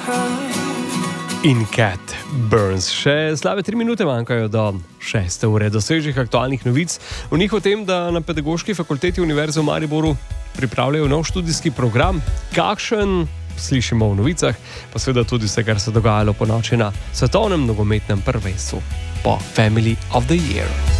In Cat Burns. Še slabe 3 minute manjkajo do 6. ure do svežih aktualnih novic. V njih o tem, da na Pedagoški fakulteti Univerze v Mariboru pripravljajo nov študijski program. Kakšen? Slišimo v novicah, pa seveda tudi vse, kar se dogajalo po noči na svetovnem nogometnem prvenstvu po Family of the Year.